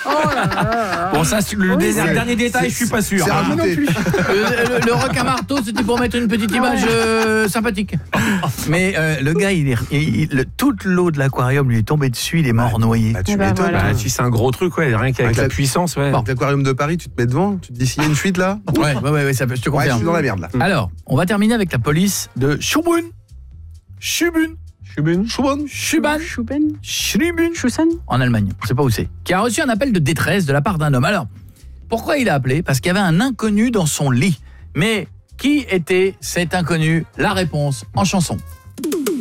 Bon, ça, le dernier détail, je suis pas sûr. C'est rajouté. Le requin marteau, c'était pour mettre une petite image sympathique. Mais le gars, toute l'eau de l'aquarium lui est tombée dessus, il est mort noyé. Tu m'étonnes. voilà. Bah, si c'est un gros truc, ouais, rien qu'avec la puissance, ouais. Avec l'aquarium de Paris, tu te mets devant, tu te dis s'il y a une fuite là. Ouais, ça peut, je te Ouais, je confirme. suis dans la merde là. Alors, on va terminer avec la police de Schubun, en Allemagne, je sais pas où c'est, qui a reçu un appel de détresse de la part d'un homme. Alors, pourquoi il a appelé? Parce qu'il y avait un inconnu dans son lit. Mais qui était cet inconnu? La réponse en chanson.